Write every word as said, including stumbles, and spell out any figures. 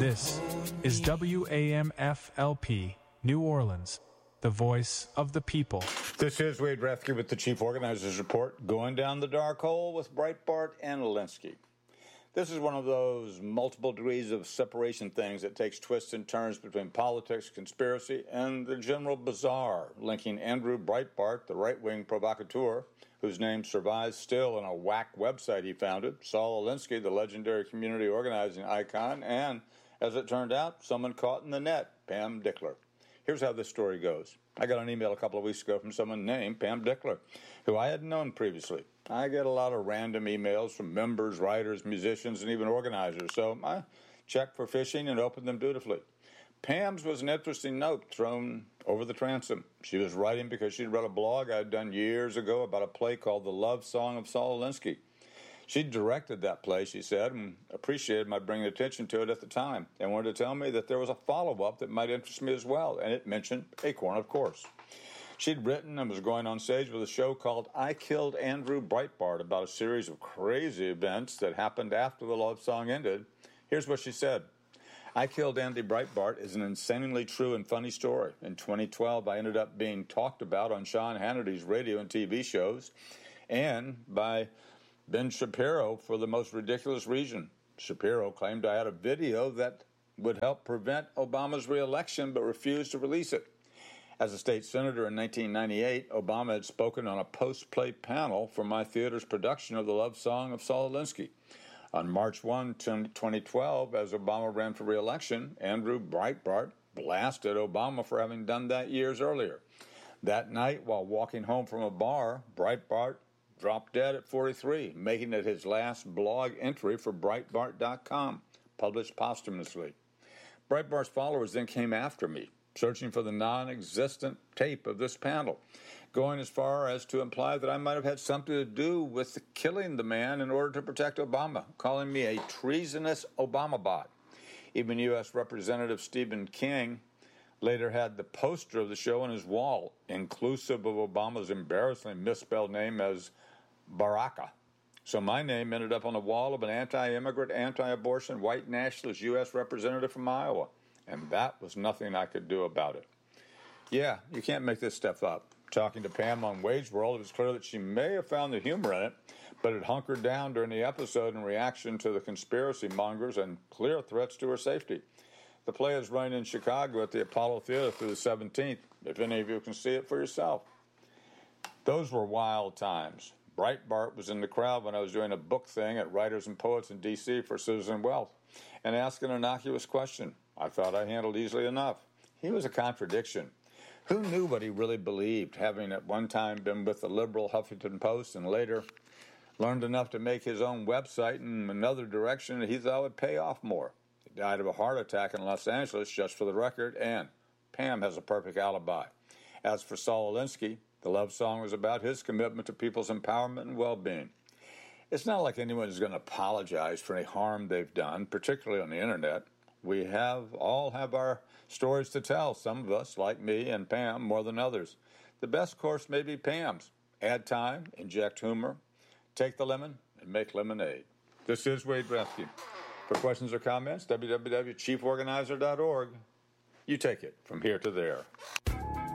This is W A M F L P, New Orleans, the voice of the people. This is Wade Rathke with the Chief Organizers Report, going down the dark hole with Breitbart and Alinsky. This is one of those multiple degrees of separation things that takes twists and turns between politics, conspiracy, and the general bizarre, linking Andrew Breitbart, the right-wing provocateur, whose name survives still in a whack website he founded, Saul Alinsky, the legendary community organizing icon, and, as it turned out, someone caught in the net, Pam Dickler. Here's how this story goes. I got an email a couple of weeks ago from someone named Pam Dickler, who I hadn't known previously. I get a lot of random emails from members, writers, musicians, and even organizers, so I checked for phishing and opened them dutifully. Pam's was an interesting note thrown over the transom. She was writing because she'd read a blog I'd done years ago about a play called The Love Song of Saul Alinsky. She directed that play, she said, and appreciated my bringing attention to it at the time, and wanted to tell me that there was a follow-up that might interest me as well, and it mentioned Acorn, of course. She'd written and was going on stage with a show called I Killed Andrew Breitbart about a series of crazy events that happened after the love song ended. Here's what she said. I Killed Andy Breitbart is an insanely true and funny story. In twenty twelve, I ended up being talked about on Sean Hannity's radio and T V shows and by Ben Shapiro for the most ridiculous reason. Shapiro claimed I had a video that would help prevent Obama's re-election but refused to release it. As a state senator in nineteen ninety-eight, Obama had spoken on a post-play panel for my theater's production of the love song of Saul Alinsky. On March first, twenty twelve, as Obama ran for re-election, Andrew Breitbart blasted Obama for having done that years earlier. That night, while walking home from a bar, Breitbart dropped dead at forty-three, making it his last blog entry for Breitbart dot com, published posthumously. Breitbart's followers then came after me, searching for the non-existent tape of this panel, going as far as to imply that I might have had something to do with killing the man in order to protect Obama, calling me a treasonous Obama bot. Even U S Representative Stephen King later had the poster of the show on his wall, inclusive of Obama's embarrassingly misspelled name as Baraka. So my name ended up on the wall of an anti-immigrant, anti-abortion, white nationalist U S representative from Iowa. And that was nothing I could do about it. Yeah, you can't make this stuff up. Talking to Pam on Wade's World, it was clear that she may have found the humor in it, but had hunkered down during the episode in reaction to the conspiracy mongers and clear threats to her safety. The play is running in Chicago at the Apollo Theater through the seventeenth, if any of you can see it for yourself. Those were wild times. Breitbart was in the crowd when I was doing a book thing at Writers and Poets in D C for Citizen Wealth and asked an innocuous question I thought I handled easily enough. He was a contradiction. Who knew what he really believed, having at one time been with the liberal Huffington Post and later learned enough to make his own website in another direction that he thought would pay off more? He died of a heart attack in Los Angeles, just for the record, and Pam has a perfect alibi. As for Saul Alinsky, the love song was about his commitment to people's empowerment and well-being. It's not like anyone is going to apologize for any harm they've done, particularly on the internet. We have all have our stories to tell, some of us, like me and Pam, more than others. The best course may be Pam's. Add time, inject humor, take the lemon, and make lemonade. This is Wade Rathke. For questions or comments, w w w dot chief organizer dot org. You take it from here to there.